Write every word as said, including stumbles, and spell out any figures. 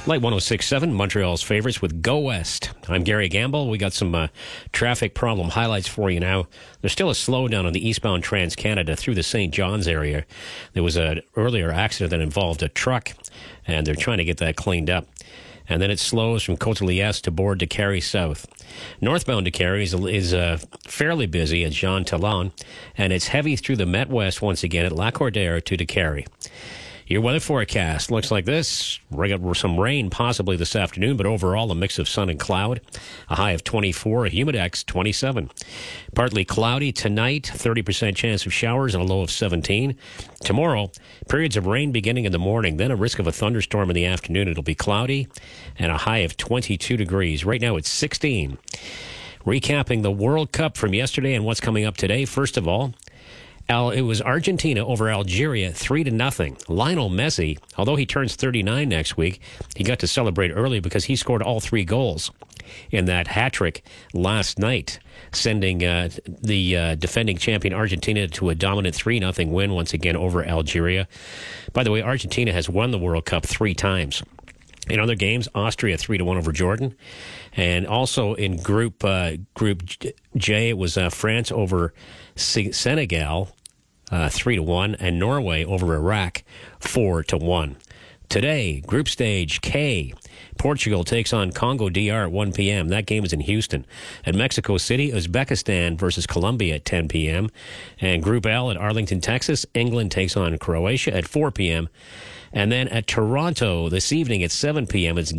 Light one oh six point seven, Montreal's favorites with Go West. I'm Gary Gamble. We got some uh, traffic problem highlights for you now. There's still a slowdown on the eastbound Trans-Canada through the Saint John's area. There was an earlier accident that involved a truck, and they're trying to get that cleaned up. And then it slows from Côte-de-Liesse to Bourg de Carry South. Northbound to Carry is, is uh, fairly busy at Jean Talon, and it's heavy through the Met West once again at Lacordaire to de Carry. Your weather forecast looks like this. We got some rain possibly this afternoon, but overall a mix of sun and cloud. A high of twenty-four, a humidex twenty-seven. Partly cloudy tonight, thirty percent chance of showers and a low of seventeen. Tomorrow, periods of rain beginning in the morning, then a risk of a thunderstorm in the afternoon. It'll be cloudy and a high of twenty-two degrees. Right now it's sixteen. Recapping the World Cup from yesterday and what's coming up today. First of all, Al, it was Argentina over Algeria, three to nothing. Lionel Messi, although he turns thirty-nine next week, he got to celebrate early because he scored all three goals in that hat-trick last night, sending uh, the uh, defending champion Argentina to a dominant three nothing win once again over Algeria. By the way, Argentina has won the World Cup three times. In other games, Austria three to one over Jordan, and also in Group uh, Group J, it was uh, France over Senegal uh, three to one, and Norway over Iraq four to one. Today, Group Stage K, Portugal takes on Congo D R at one p.m. That game is in Houston. At Mexico City, Uzbekistan versus Colombia at ten p.m. And Group L at Arlington, Texas, England takes on Croatia at four p.m. And then at Toronto this evening at seven p.m., it's